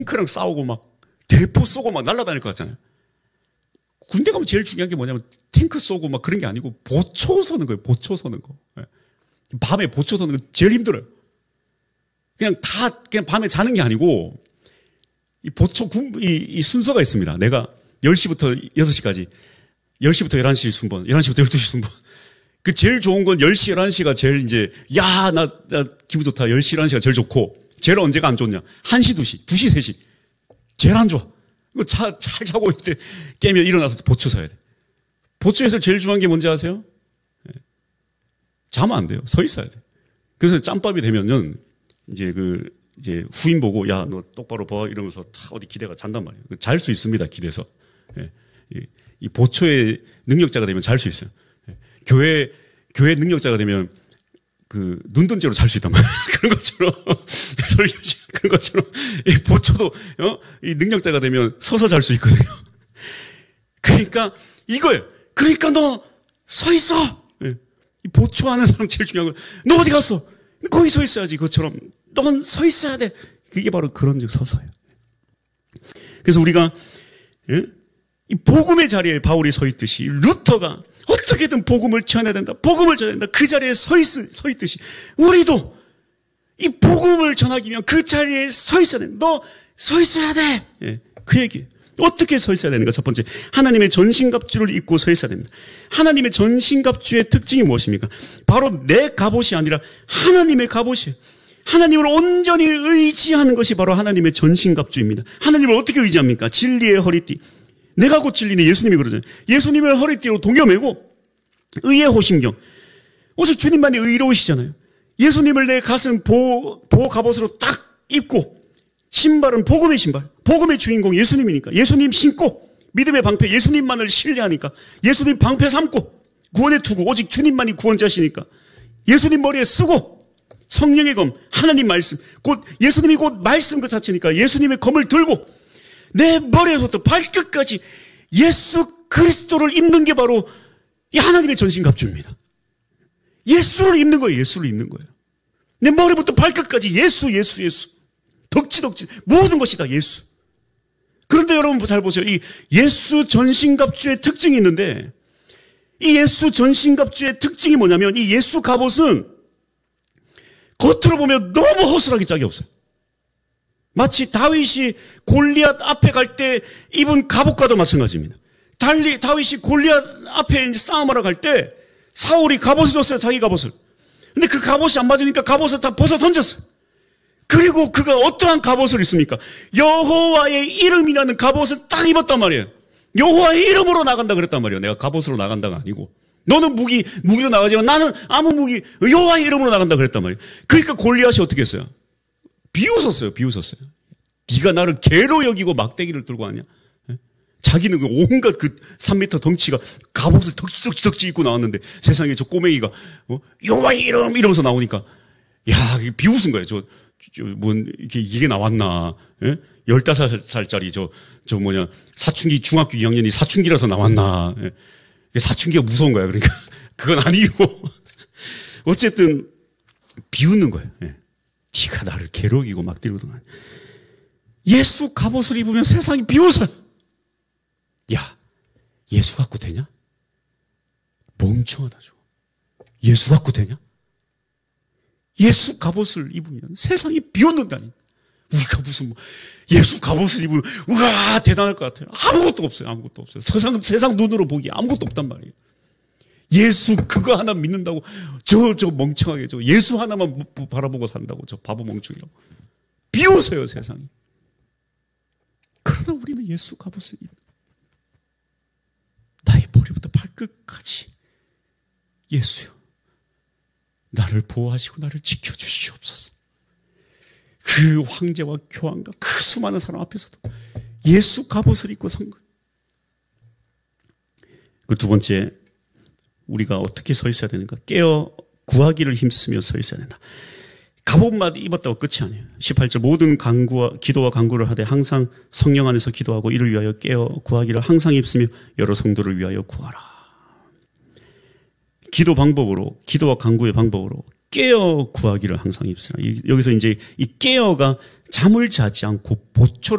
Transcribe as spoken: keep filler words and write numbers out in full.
탱크랑 싸우고 막 대포 쏘고 막 날아다닐 것 같잖아요. 군대 가면 제일 중요한 게 뭐냐면 탱크 쏘고 막 그런 게 아니고 보초 서는 거예요. 보초 서는 거. 밤에 보초 서는 거 제일 힘들어요. 그냥 다 그냥 밤에 자는 게 아니고 이 보초 군, 이, 이 순서가 있습니다. 내가 열 시부터 여섯 시까지, 열 시부터 열한 시 순번, 열한 시부터 열두 시 순번. 그 제일 좋은 건 열 시, 열한 시가 제일 이제, 야, 나, 나 기분 좋다. 열 시, 열한 시가 제일 좋고, 제일 언제가 안 좋냐. 한 시, 두 시, 두 시, 세 시. 제일 안 좋아. 이거 자, 잘 자고 있을 때 깨면 일어나서 보초 서야 돼. 보초에서 제일 중요한 게 뭔지 아세요? 네. 자면 안 돼요. 서 있어야 돼. 그래서 짬밥이 되면은, 이제 그, 이제 후임 보고, 야, 너 똑바로 봐. 이러면서 다 어디 기대가 잔단 말이에요. 잘 수 있습니다. 기대서. 예. 이, 이 보초의 능력자가 되면 잘 수 있어요. 예. 교회, 교회 능력자가 되면 그 눈뜬 채로 잘 수 있단 말이에요. 그런 것처럼, 그런 것처럼, 이 보초도, 어? 이 능력자가 되면 서서 잘 수 있거든요. 그러니까 이거예요. 그러니까 너 서 있어! 예. 이 보초하는 사람 제일 중요한 건, 너 어디 갔어? 거기 서 있어야지. 그것처럼. 넌 서 있어야 돼. 그게 바로 그런 즉 서서예요. 그래서 우리가, 예? 이 복음의 자리에 바울이 서 있듯이, 루터가 어떻게든 복음을 전해야 된다. 복음을 전해야 된다. 그 자리에 서, 있, 서 있듯이, 우리도 이 복음을 전하기 위한 그 자리에 서 있어야 된다. 너 서 있어야 돼. 예. 그 얘기. 어떻게 서 있어야 되는가? 첫 번째, 하나님의 전신갑주를 입고 서 있어야 됩니다. 하나님의 전신갑주의 특징이 무엇입니까? 바로 내 갑옷이 아니라 하나님의 갑옷이에요. 하나님을 온전히 의지하는 것이 바로 하나님의 전신갑주입니다. 하나님을 어떻게 의지합니까? 진리의 허리띠. 내가 곧 진리네. 예수님이 그러잖아요. 예수님을 허리띠로 동여매고 의의 호심경. 오직 주님만이 의로우시잖아요. 예수님을 내 가슴 보, 보 갑옷으로 딱 입고 신발은 복음의 신발. 복음의 주인공 예수님이니까. 예수님 신고 믿음의 방패 예수님만을 신뢰하니까 예수님 방패 삼고 구원의 투구 오직 주님만이 구원자시니까 예수님 머리에 쓰고 성령의 검, 하나님 말씀, 곧 예수님이 곧 말씀 그 자체니까 예수님의 검을 들고 내 머리에서부터 발끝까지 예수 그리스도를 입는 게 바로 이 하나님의 전신갑주입니다. 예수를 입는 거예요. 예수를 입는 거예요. 내 머리부터 발끝까지 예수, 예수, 예수. 덕지덕지 모든 것이 다 예수. 그런데 여러분 잘 보세요. 이 예수 전신갑주의 특징이 있는데 이 예수 전신갑주의 특징이 뭐냐면 이 예수 갑옷은 겉으로 보면 너무 허술하게 짝이 없어요. 마치 다윗이 골리앗 앞에 갈 때 입은 갑옷과도 마찬가지입니다. 달리 다윗이 골리앗 앞에 이제 싸움하러 갈 때 사울이 갑옷을 줬어요. 자기 갑옷을. 근데 그 갑옷이 안 맞으니까 갑옷을 다 벗어 던졌어요. 그리고 그가 어떠한 갑옷을 입습니까? 여호와의 이름이라는 갑옷을 딱 입었단 말이에요. 여호와의 이름으로 나간다 그랬단 말이에요. 내가 갑옷으로 나간다가 아니고. 너는 무기, 무기로 나가지만 나는 아무 무기, 여호와의 이름으로 나간다 그랬단 말이에요. 그러니까 골리앗이 어떻게 했어요? 비웃었어요. 비웃었어요. 네가 나를 개로 여기고 막대기를 들고 하냐? 자기는 그 온갖 그 삼 미터 덩치가 갑옷을 덕지덕지 입고 나왔는데 세상에 저 꼬맹이가 어? 여호와의 이름 이러면서 나오니까 야, 비웃은 거예요. 저, 저, 뭐, 이게, 이게 나왔나. 예? 열다섯 살짜리 저, 저 뭐냐, 사춘기, 중학교 이 학년이 사춘기라서 나왔나. 예? 사춘기가 무서운 거야. 그러니까. 그건 아니고. 어쨌든, 비웃는 거예요. 예. 네가 나를 괴롭히고 막 때리거든. 예수 갑옷을 입으면 세상이 비웃어요. 야, 예수 갖고 되냐? 멍청하다, 저거. 예수 갖고 되냐? 예수 갑옷을 입으면 세상이 비웃는다니. 우리가 무슨 뭐 예수 갑옷을 입으면 우와 대단할 것 같아요. 아무것도 없어요. 아무것도 없어요. 세상, 세상 눈으로 보기에 아무것도 없단 말이에요. 예수 그거 하나 믿는다고 저, 저 멍청하게 저 예수 하나만 바라보고 산다고 저 바보 멍청이라고. 비웃어요 세상이. 그러나 우리는 예수 갑옷을 입는 나의 머리부터 발끝까지 예수요. 나를 보호하시고 나를 지켜주시옵소서. 그 황제와 교황과 그 수많은 사람 앞에서도 예수 갑옷을 입고 선 거예요. 그 두 번째, 우리가 어떻게 서 있어야 되는가? 깨어 구하기를 힘쓰며 서 있어야 된다. 갑옷만 입었다고 끝이 아니에요. 십팔 절 모든 간구와 기도와 간구를 하되 항상 성령 안에서 기도하고 이를 위하여 깨어 구하기를 항상 힘쓰며 여러 성도를 위하여 구하라. 기도 방법으로, 기도와 간구의 방법으로 깨어 구하기를 항상 입쓰라. 여기서 이제 이 깨어가 잠을 자지 않고 보초를